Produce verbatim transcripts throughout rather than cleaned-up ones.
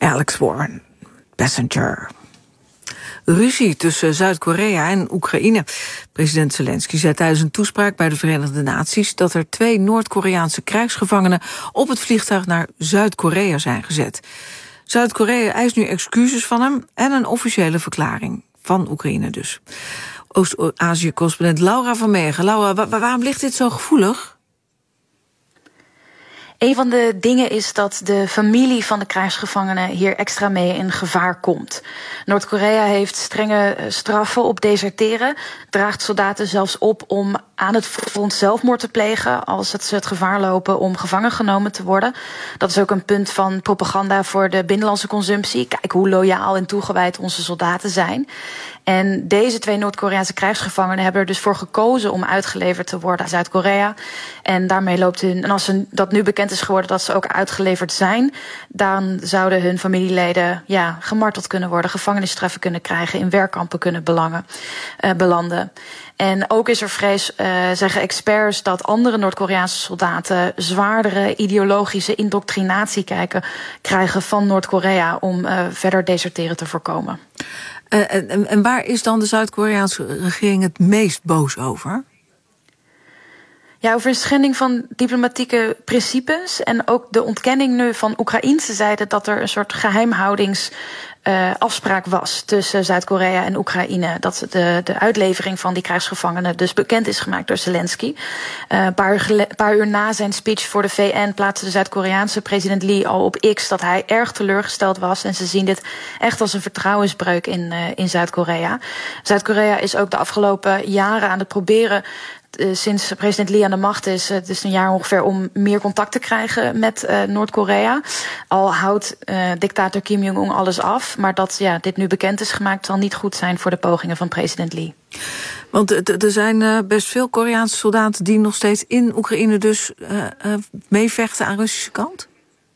Alex Warren, Passenger. Ruzie tussen Zuid-Korea en Oekraïne. President Zelensky zei tijdens een toespraak bij de Verenigde Naties dat er twee Noord-Koreaanse krijgsgevangenen op het vliegtuig naar Zuid-Korea zijn gezet. Zuid-Korea eist nu excuses van hem en een officiële verklaring. Van Oekraïne dus. Oost-Azië-correspondent Laura van Meegen. Laura, wa- waarom ligt dit zo gevoelig? Een van de dingen is dat de familie van de krijgsgevangenen hier extra mee in gevaar komt. Noord-Korea heeft strenge straffen op deserteren, draagt soldaten zelfs op om aan het front zelfmoord te plegen als het ze het gevaar lopen om gevangen genomen te worden. Dat is ook een punt van propaganda voor de binnenlandse consumptie. Kijk hoe loyaal en toegewijd onze soldaten zijn. En deze twee Noord-Koreaanse krijgsgevangenen hebben er dus voor gekozen om uitgeleverd te worden aan Zuid-Korea. En daarmee loopt hun, en als ze, dat nu bekend is geworden dat ze ook uitgeleverd zijn, dan zouden hun familieleden ja, gemarteld kunnen worden, gevangenisstraffen kunnen krijgen, in werkkampen kunnen belangen, uh, belanden. En ook is er vrees, uh, zeggen experts, dat andere Noord-Koreaanse soldaten zwaardere ideologische indoctrinatie kijken, krijgen van Noord-Korea om uh, verder deserteren te voorkomen. Uh, en, en waar is dan de Zuid-Koreaanse regering het meest boos over? Ja, over een schending van diplomatieke principes en ook de ontkenning nu van Oekraïnse zijde dat er een soort geheimhoudings Uh, afspraak was tussen Zuid-Korea en Oekraïne. Dat de, de uitlevering van die krijgsgevangenen dus bekend is gemaakt door Zelensky. Een uh, paar, paar uur na zijn speech voor de V N plaatste de Zuid-Koreaanse president Lee al op X dat hij erg teleurgesteld was. En ze zien dit echt als een vertrouwensbreuk in, uh, in Zuid-Korea. Zuid-Korea is ook de afgelopen jaren aan het proberen, Uh, sinds president Lee aan de macht is, het is een jaar ongeveer, om meer contact te krijgen met uh, Noord-Korea. Al houdt uh, dictator Kim Jong-un alles af, maar dat ja, dit nu bekend is gemaakt zal niet goed zijn voor de pogingen van president Lee. Want er zijn uh, best veel Koreaanse soldaten die nog steeds in Oekraïne dus uh, uh, meevechten aan Russische kant?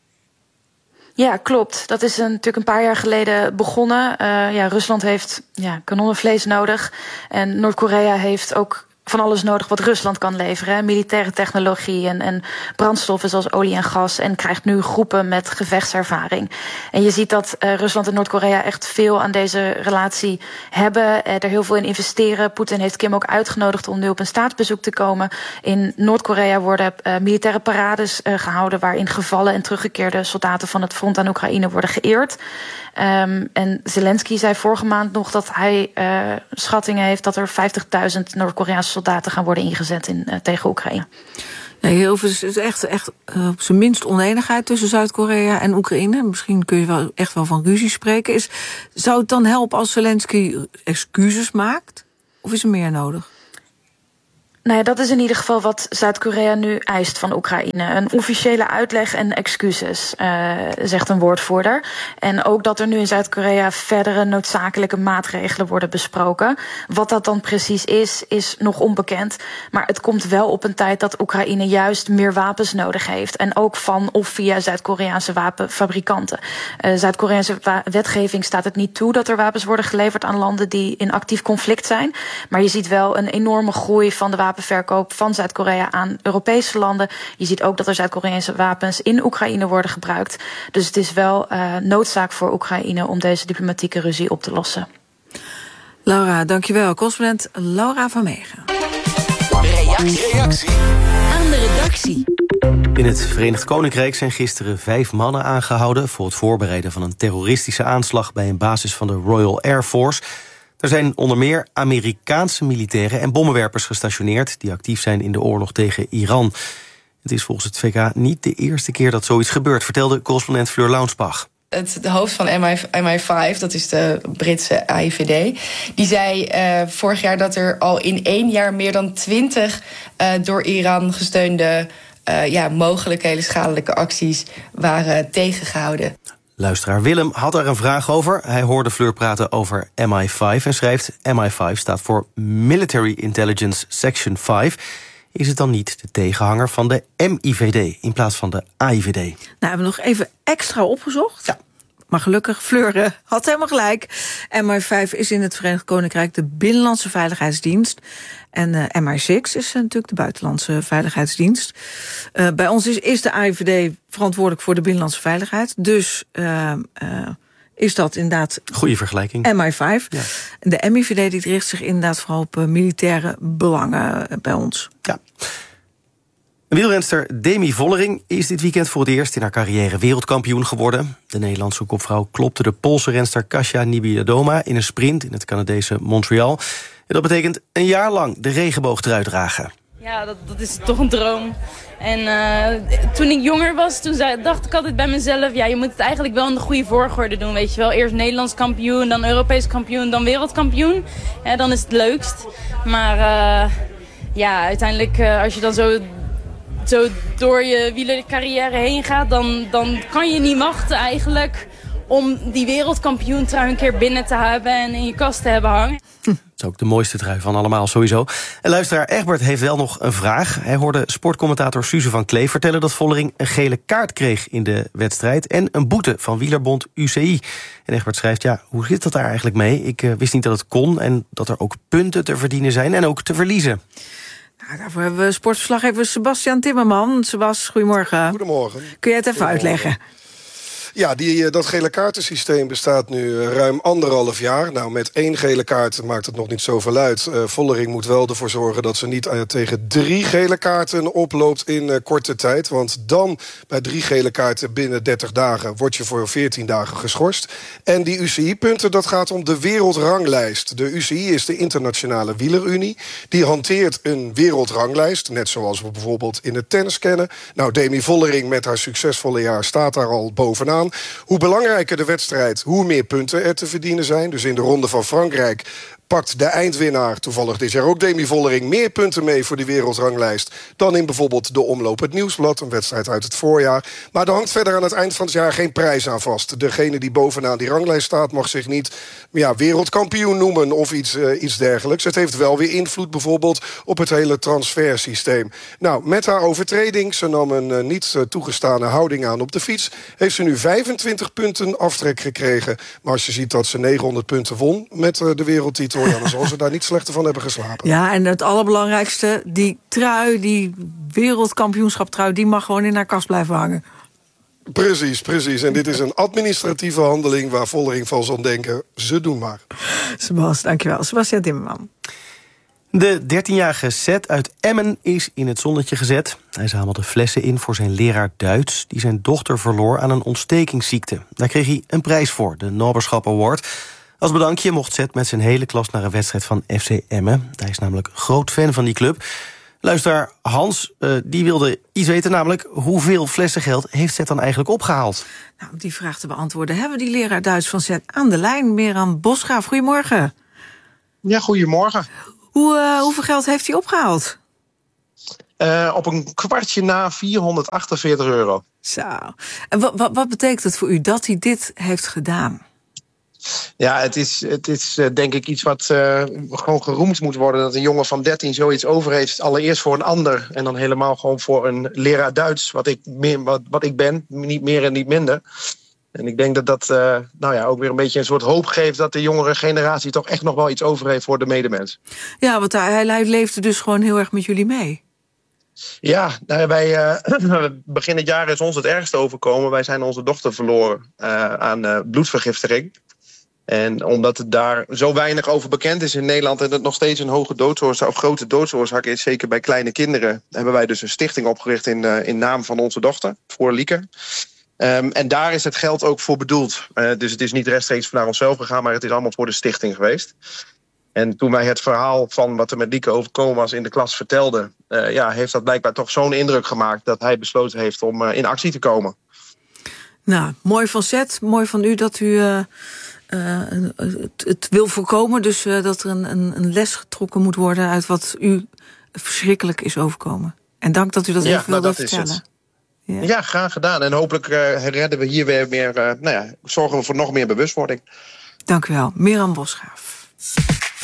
Ja, klopt. Dat is een, natuurlijk een paar jaar geleden begonnen. Uh, ja, Rusland heeft ja, kanonnenvlees nodig en Noord-Korea heeft ook van alles nodig wat Rusland kan leveren. Hè. Militaire technologie en, en brandstoffen zoals olie en gas. En krijgt nu groepen met gevechtservaring. En je ziet dat uh, Rusland en Noord-Korea echt veel aan deze relatie hebben. Uh, er heel veel in investeren. Poetin heeft Kim ook uitgenodigd om nu op een staatsbezoek te komen. In Noord-Korea worden uh, militaire parades uh, gehouden waarin gevallen en teruggekeerde soldaten van het front aan Oekraïne worden geëerd. Um, en Zelensky zei vorige maand nog dat hij uh, schattingen heeft dat er vijftigduizend Noord-Koreaanse soldaten gaan worden ingezet in, uh, tegen Oekraïne. Nee, heel veel, het is echt, echt uh, op zijn minst oneenigheid tussen Zuid-Korea en Oekraïne. Misschien kun je wel echt wel van ruzie spreken. Is, zou het dan helpen als Zelensky excuses maakt? Of is er meer nodig? Nou ja, dat is in ieder geval wat Zuid-Korea nu eist van Oekraïne. Een officiële uitleg en excuses, uh, zegt een woordvoerder. En ook dat er nu in Zuid-Korea verdere noodzakelijke maatregelen worden besproken. Wat dat dan precies is, is nog onbekend. Maar het komt wel op een tijd dat Oekraïne juist meer wapens nodig heeft. En ook van of via Zuid-Koreaanse wapenfabrikanten. Uh, Zuid-Koreaanse wa- wetgeving staat het niet toe dat er wapens worden geleverd aan landen die in actief conflict zijn. Maar je ziet wel een enorme groei van de wapenverkoop van Zuid-Korea aan Europese landen. Je ziet ook dat er Zuid-Koreaanse wapens in Oekraïne worden gebruikt. Dus het is wel uh, noodzaak voor Oekraïne om deze diplomatieke ruzie op te lossen. Laura, dankjewel. Correspondent Laura van Meegen. Reactie. Reactie aan de redactie. In het Verenigd Koninkrijk zijn gisteren vijf mannen aangehouden voor het voorbereiden van een terroristische aanslag bij een basis van de Royal Air Force. Er zijn onder meer Amerikaanse militairen en bommenwerpers gestationeerd die actief zijn in de oorlog tegen Iran. Het is volgens het V K niet de eerste keer dat zoiets gebeurt, vertelde correspondent Fleur Launsbach. Het de hoofd van M I vijf, dat is de Britse A I V D, die zei uh, vorig jaar dat er al in één jaar meer dan twintig uh, door Iran gesteunde uh, ja, mogelijke hele schadelijke acties waren tegengehouden. Luisteraar Willem had daar een vraag over. Hij hoorde Fleur praten over M I vijf en schrijft: M I vijf staat voor Military Intelligence Section vijf. Is het dan niet de tegenhanger van de M I V D in plaats van de A I V D? Nou, hebben we nog even extra opgezocht. Ja. Maar gelukkig, Fleur uh, had helemaal gelijk. M I vijf is in het Verenigd Koninkrijk de Binnenlandse Veiligheidsdienst. En uh, M I zes is uh, natuurlijk de Buitenlandse Veiligheidsdienst. Uh, bij ons is, is de A I V D verantwoordelijk voor de Binnenlandse Veiligheid. Dus uh, uh, is dat inderdaad... Goeie vergelijking. M I vijf. Ja. De M I V D die richt zich inderdaad vooral op uh, militaire belangen uh, bij ons. Ja. Wielrenster Demi Vollering is dit weekend voor het eerst in haar carrière wereldkampioen geworden. De Nederlandse kopvrouw klopte de Poolse renster Kasia Niewiadoma in een sprint in het Canadese Montreal. En dat betekent een jaar lang de regenboogtrui dragen. Ja, dat, dat is toch een droom. En uh, toen ik jonger was, toen zei, dacht ik altijd bij mezelf... ja, je moet het eigenlijk wel in de goede volgorde doen, weet je wel. Eerst Nederlands kampioen, dan Europees kampioen, dan wereldkampioen. Ja, dan is het leukst. Maar uh, ja, uiteindelijk uh, als je dan zo... zo door je wielercarrière heen gaat, dan, dan kan je niet wachten eigenlijk om die wereldkampioentrui een keer binnen te hebben en in je kast te hebben hangen. Dat is ook de mooiste trui van allemaal sowieso. En luisteraar Egbert heeft wel nog een vraag. Hij hoorde sportcommentator Suze van Klee vertellen dat Vollering een gele kaart kreeg in de wedstrijd en een boete van wielerbond U C I. En Egbert schrijft, ja, hoe zit dat daar eigenlijk mee? Ik uh, wist niet dat het kon en dat er ook punten te verdienen zijn en ook te verliezen. Nou, daarvoor hebben we sportverslaggever Sebastian Timmerman. Sebas, goedemorgen. Goedemorgen. Kun je het even uitleggen? Ja, die, dat gele kaartensysteem bestaat nu ruim anderhalf jaar. Nou, met één gele kaart maakt het nog niet zoveel uit. Uh, Vollering moet wel ervoor zorgen dat ze niet uh, tegen drie gele kaarten oploopt in uh, korte tijd. Want dan, bij drie gele kaarten binnen dertig dagen... word je voor veertien dagen geschorst. En die U C I-punten, dat gaat om de wereldranglijst. De U C I is de Internationale Wielerunie. Die hanteert een wereldranglijst, net zoals we bijvoorbeeld in het tennis kennen. Nou, Demi Vollering met haar succesvolle jaar staat daar al bovenaan. Hoe belangrijker de wedstrijd, hoe meer punten er te verdienen zijn. Dus in de Ronde van Frankrijk pakt de eindwinnaar, toevallig dit jaar ook Demi Vollering, meer punten mee voor die wereldranglijst dan in bijvoorbeeld de Omloop het Nieuwsblad, een wedstrijd uit het voorjaar. Maar er hangt verder aan het eind van het jaar geen prijs aan vast. Degene die bovenaan die ranglijst staat mag zich niet ja, wereldkampioen noemen of iets, uh, iets dergelijks. Het heeft wel weer invloed bijvoorbeeld op het hele transfersysteem. Nou, met haar overtreding, ze nam een uh, niet uh, toegestane houding aan op de fiets, heeft ze nu vijfentwintig punten aftrek gekregen. Maar als je ziet dat ze negenhonderd punten won met uh, de wereldtitel, ja, dan zal ze daar niet slechter van hebben geslapen. Ja, en het allerbelangrijkste, die trui, die wereldkampioenschaptrui, die mag gewoon in haar kast blijven hangen. Precies, precies. En dit is een administratieve handeling waar Vollering van zal denken, ze doen maar. Sebas, dankjewel. Sebastian Timmerman. De dertienjarige Seth uit Emmen is in het zonnetje gezet. Hij zamelde flessen in voor zijn leraar Duits, die zijn dochter verloor aan een ontstekingsziekte. Daar kreeg hij een prijs voor, de Noberschap Award. Als bedankje mocht Seth met zijn hele klas naar een wedstrijd van F C Emmen. Hij is namelijk groot fan van die club. Luisteraar Hans, uh, die wilde iets weten, namelijk hoeveel flessen geld heeft Seth dan eigenlijk opgehaald? Nou, om die vraag te beantwoorden hebben we die leraar Duits van Seth aan de lijn. Meran Bosgraaf, goedemorgen. Ja, goedemorgen. Hoe, uh, hoeveel geld heeft hij opgehaald? Uh, op een kwartje na vierhonderdachtenveertig euro. Zo. En wat, wat, wat betekent het voor u dat hij dit heeft gedaan? Ja, het is, het is uh, denk ik iets wat uh, gewoon geroemd moet worden. Dat een jongen van dertien zoiets over heeft. Allereerst voor een ander. En dan helemaal gewoon voor een leraar Duits. Wat ik, meer, wat, wat ik ben. Niet meer en niet minder. En ik denk dat dat uh, nou ja, ook weer een beetje een soort hoop geeft. Dat de jongere generatie toch echt nog wel iets over heeft voor de medemens. Ja, want hij, hij leefde dus gewoon heel erg met jullie mee. Ja, nou, wij, uh, begin het jaar is ons het ergste overkomen. Wij zijn onze dochter verloren uh, aan uh, bloedvergiftiging. En omdat het daar zo weinig over bekend is in Nederland en het nog steeds een hoge doodsoorzaak of grote doodsoorzaak is, zeker bij kleine kinderen, hebben wij dus een stichting opgericht in, uh, in naam van onze dochter, voor Lieke. Um, en daar is het geld ook voor bedoeld. Uh, dus het is niet rechtstreeks naar onszelf gegaan, maar het is allemaal voor de stichting geweest. En toen wij het verhaal van wat er met Lieke overkomen was in de klas vertelden, uh, ja, heeft dat blijkbaar toch zo'n indruk gemaakt dat hij besloten heeft om uh, in actie te komen. Nou, mooi van Seth, mooi van u dat u uh, uh, het, het wil voorkomen. Dus uh, dat er een, een, een les getrokken moet worden uit wat u verschrikkelijk is overkomen. En dank dat u dat ja, even wilde nou, dat vertellen. Ja. ja, graag gedaan. En hopelijk uh, redden we hier weer meer, uh, nou ja, zorgen we voor nog meer bewustwording. Dank u wel. Meran Bosgraaf.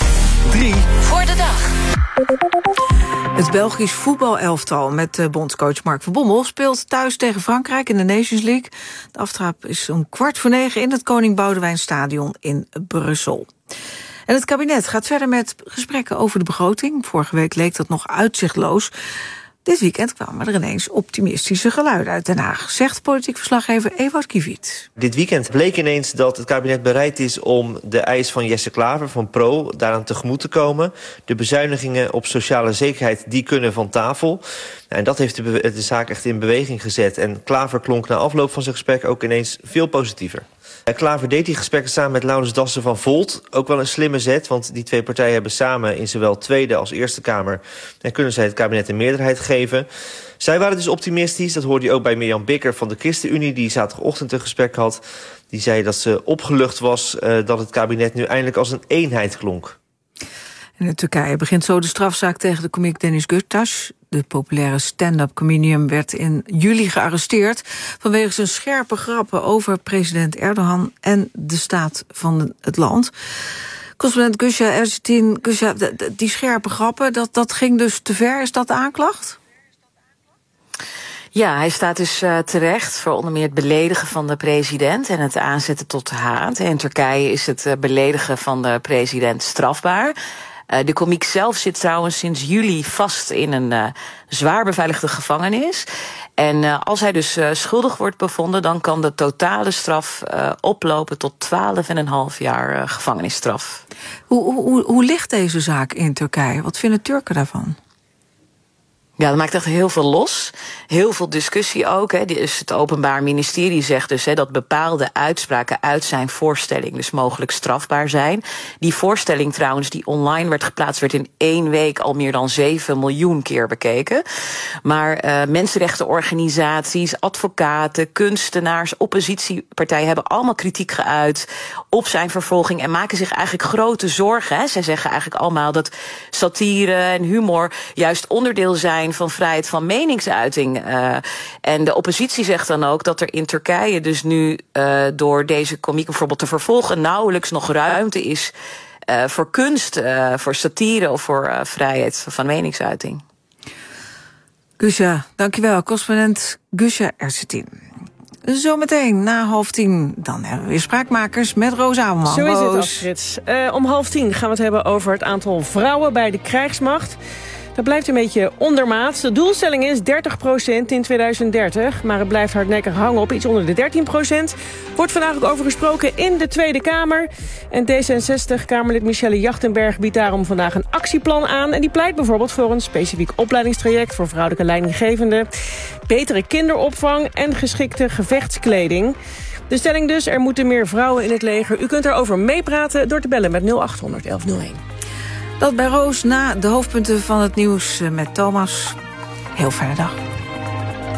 drie voor de dag. Het Belgisch voetbalelftal met bondscoach Mark van Bommel speelt thuis tegen Frankrijk in de Nations League. De aftrap is om kwart voor negen in het Koning Boudewijn Stadion in Brussel. En het kabinet gaat verder met gesprekken over de begroting. Vorige week leek dat nog uitzichtloos. Dit weekend kwamen er ineens optimistische geluiden uit Den Haag, zegt politiek verslaggever Ewout Kiviet. Dit weekend bleek ineens dat het kabinet bereid is om de eis van Jesse Klaver van Pro daaraan tegemoet te komen. De bezuinigingen op sociale zekerheid die kunnen van tafel. En dat heeft de, de zaak echt in beweging gezet. En Klaver klonk na afloop van zijn gesprek ook ineens veel positiever. Klaver deed die gesprekken samen met Laurens Dassen van Volt. Ook wel een slimme zet, want die twee partijen hebben samen in zowel Tweede als Eerste Kamer en kunnen zij het kabinet een meerderheid geven. Zij waren dus optimistisch, dat hoorde je ook bij Mirjam Bikker van de ChristenUnie, die zaterdagochtend een gesprek had. Die zei dat ze opgelucht was uh, dat het kabinet nu eindelijk als een eenheid klonk. In Turkije begint zo de strafzaak tegen de komiek Deniz Göktaş. De populaire stand-up comedian werd in juli gearresteerd vanwege zijn scherpe grappen over president Erdogan en de staat van het land. Correspondent Gülşah Erçetin, Gülşah, die scherpe grappen, dat, dat ging dus te ver. Is dat de aanklacht? Ja, hij staat dus uh, terecht voor onder meer het beledigen van de president en het aanzetten tot haat. In Turkije is het uh, beledigen van de president strafbaar. Uh, de komiek zelf zit trouwens sinds juli vast in een uh, zwaar beveiligde gevangenis. En uh, als hij dus uh, schuldig wordt bevonden, dan kan de totale straf uh, oplopen tot twaalf en een half jaar uh, gevangenisstraf. Hoe, hoe, hoe ligt deze zaak in Turkije? Wat vinden Turken daarvan? Ja, dat maakt echt heel veel los. Heel veel discussie ook. Hè. Dus het Openbaar Ministerie zegt dus hè, dat bepaalde uitspraken uit zijn voorstelling dus mogelijk strafbaar zijn. Die voorstelling trouwens, die online werd geplaatst, werd in één week al meer dan zeven miljoen keer bekeken. Maar uh, mensenrechtenorganisaties, advocaten, kunstenaars, oppositiepartijen hebben allemaal kritiek geuit op zijn vervolging en maken zich eigenlijk grote zorgen. Hè. Zij zeggen eigenlijk allemaal dat satire en humor juist onderdeel zijn van vrijheid van meningsuiting. Uh, en de oppositie zegt dan ook dat er in Turkije dus nu uh, door deze komiek bijvoorbeeld te vervolgen nauwelijks nog ruimte is uh, voor kunst, uh, voor satire of voor uh, vrijheid van meningsuiting. Gülşah, dankjewel. Correspondent Gülşah Erçetin. Zometeen na half tien, dan hebben we weer Spraakmakers met Roos Amelman. Zo is het, Astrid. Uh, om half tien gaan we het hebben over het aantal vrouwen bij de krijgsmacht. Dat blijft een beetje ondermaats. De doelstelling is dertig procent in tweeduizend dertig, maar het blijft hardnekkig hangen op iets onder de dertien procent. Wordt vandaag ook over gesproken in de Tweede Kamer. En D zesenzestig-Kamerlid Michelle Jachtenberg biedt daarom vandaag een actieplan aan. En die pleit bijvoorbeeld voor een specifiek opleidingstraject voor vrouwelijke leidinggevenden, betere kinderopvang en geschikte gevechtskleding. De stelling dus, er moeten meer vrouwen in het leger. U kunt erover meepraten door te bellen met nul acht honderd elf nul één. Dat bij Roos na de hoofdpunten van het nieuws met Thomas. Heel fijne dag.